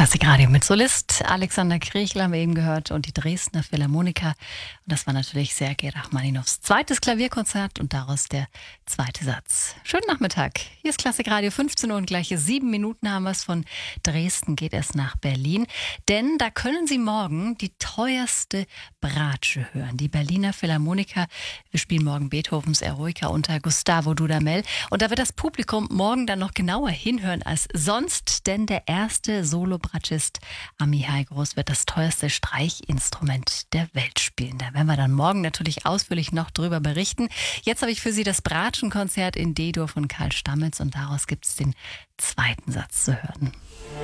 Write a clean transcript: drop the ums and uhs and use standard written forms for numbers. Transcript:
Klassikradio mit Solist Alexander Kriechel haben wir eben gehört und die Dresdner Philharmoniker. Und das war natürlich Sergei Rachmaninows zweites Klavierkonzert und daraus der zweite Satz. Schönen Nachmittag. Hier ist Klassikradio, 15 Uhr und gleiche 7 Minuten haben wir es. Von Dresden geht es nach Berlin. Denn da können Sie morgen die teuerste Bratsche hören. Die Berliner Philharmoniker. Wir spielen morgen Beethovens Eroica unter Gustavo Dudamel. Und da wird das Publikum morgen dann noch genauer hinhören als sonst, denn der erste Solo-Bratschist Amihai Groß wird das teuerste Streichinstrument der Welt spielen. Da werden wir dann morgen natürlich ausführlich noch drüber berichten. Jetzt habe ich für Sie das Bratschenkonzert in D-Dur von Karl Stammelz und daraus gibt es den zweiten Satz zu hören.